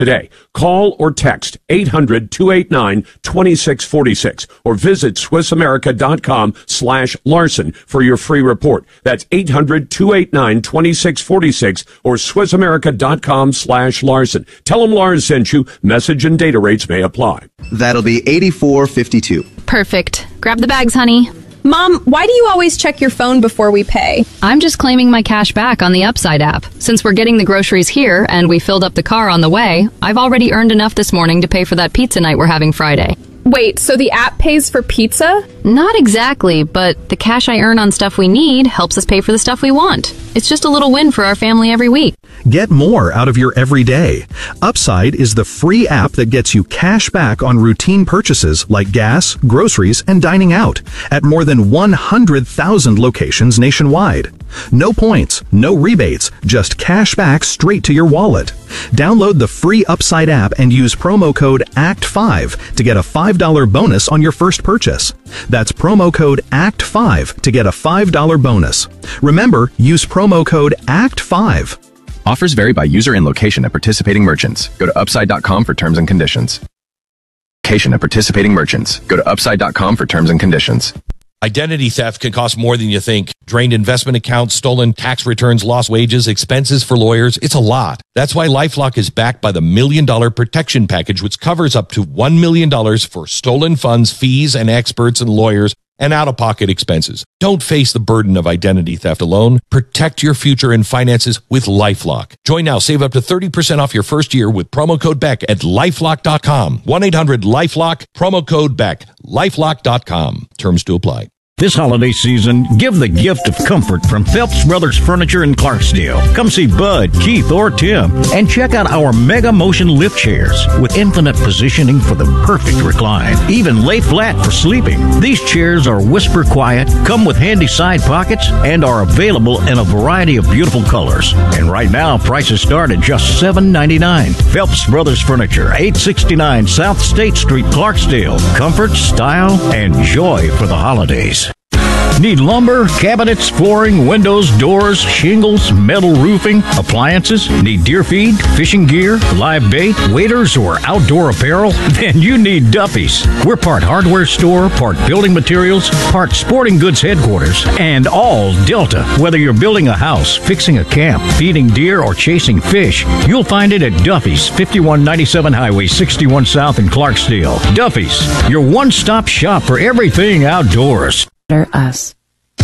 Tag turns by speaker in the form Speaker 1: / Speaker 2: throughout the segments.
Speaker 1: today. Call or text 800-289-2646 or visit SwissAmerica.com/Larson for your free report. That's 800-289-2646 or SwissAmerica.com/Larson. Tell them Lars sent you. Message and data rates may apply.
Speaker 2: That'll be $84.52.
Speaker 3: Perfect. Grab the bags, honey.
Speaker 4: Mom, why do you always check your phone before we pay?
Speaker 3: I'm just claiming my cash back on the Upside app. Since we're getting the groceries here and we filled up the car on the way, I've already earned enough this morning to pay for that pizza night we're having Friday.
Speaker 4: Wait, so the app pays for pizza?
Speaker 3: Not exactly, but the cash I earn on stuff we need helps us pay for the stuff we want. It's just a little win for our family every week.
Speaker 5: Get more out of your everyday. Upside is the free app that gets you cash back on routine purchases like gas, groceries, and dining out at more than 100,000 locations nationwide. No points, no rebates, just cash back straight to your wallet. Download the free Upside app and use promo code ACT5 to get a $5 bonus on your first purchase. That's promo code ACT5 to get a $5 bonus. Remember, use promo code ACT5.
Speaker 6: Offers vary by user and location at participating merchants. Go to upside.com for terms and conditions. Location at participating merchants. Go to upside.com for terms and conditions.
Speaker 7: Identity theft can cost more than you think. Drained investment accounts, stolen tax returns, lost wages, expenses for lawyers. It's a lot. That's why LifeLock is backed by the $1 Million Protection Package, which covers up to $1 million for stolen funds, fees, and experts and lawyers, and out-of-pocket expenses. Don't face the burden of identity theft alone. Protect your future and finances with LifeLock. Join now. Save up to 30% off your first year with promo code BECK at LifeLock.com. 1-800-LifeLock, promo code BECK. LifeLock.com. Terms to apply.
Speaker 8: This holiday season, give the gift of comfort from Phelps Brothers Furniture in Clarksdale. Come see Bud, Keith, or Tim, and check out our Mega Motion lift chairs with infinite positioning for the perfect recline. Even lay flat for sleeping. These chairs are whisper quiet, come with handy side pockets, and are available in a variety of beautiful colors. And right now, prices start at just $7.99. Phelps Brothers Furniture, 869 South State Street, Clarksdale. Comfort, style, and joy for the holidays. Need lumber, cabinets, flooring, windows, doors, shingles, metal roofing, appliances? Need deer feed, fishing gear, live bait, waders, or outdoor apparel? Then you need Duffy's. We're part hardware store, part building materials, part sporting goods headquarters, and all Delta. Whether you're building a house, fixing a camp, feeding deer, or chasing fish, you'll find it at Duffy's, 5197 Highway 61 South in Clarksdale. Duffy's, your one-stop shop for everything outdoors.
Speaker 9: Us.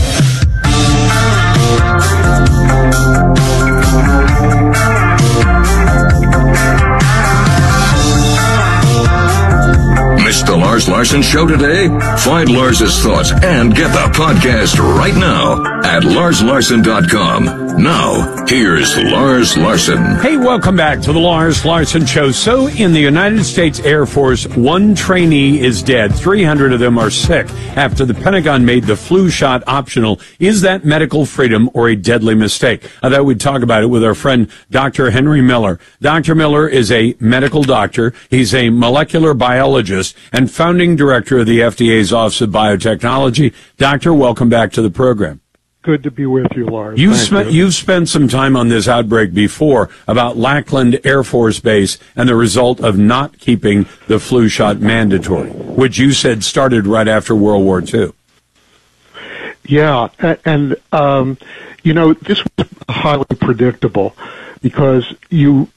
Speaker 10: Missed the Lars Larson Show today? Find Lars's thoughts and get the podcast right now at LarsLarson.com. Now, here's Lars Larson.
Speaker 1: Hey, welcome back to the Lars Larson Show. So, in the United States Air Force, one trainee is dead. 300 of them are sick after the Pentagon made the flu shot optional. Is that medical freedom or a deadly mistake? I thought we'd talk about it with our friend, Dr. Henry Miller. Dr. Miller is a medical doctor. He's a molecular biologist and founding director of the FDA's Office of Biotechnology. Doctor, welcome back to the program.
Speaker 11: Good to be with you, Lars.
Speaker 1: You've spent some time on this outbreak before about Lackland Air Force Base and the result of not keeping the flu shot mandatory, which you said started right after World War II.
Speaker 11: Yeah, and this was highly predictable because you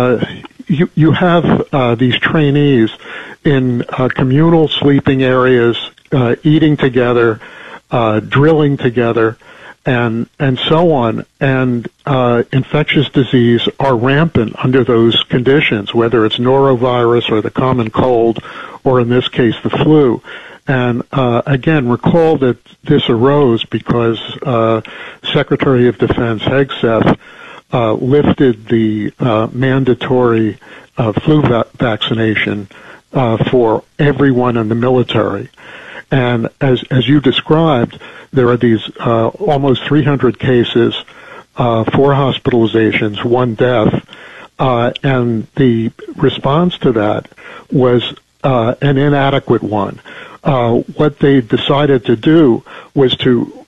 Speaker 11: have these trainees in communal sleeping areas, eating together, drilling together, and so on. And infectious disease are rampant under those conditions, whether it's norovirus or the common cold, or in this case the flu. And again, recall that this arose because Secretary of Defense Hegseth lifted the mandatory flu vaccination for everyone in the military. And as you described, there are these almost 300 cases, 4 hospitalizations, 1 death, and the response to that was an inadequate one. What they decided to do was to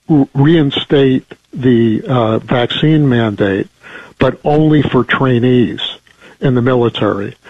Speaker 11: reinstate the vaccine mandate, but only for trainees. in the military.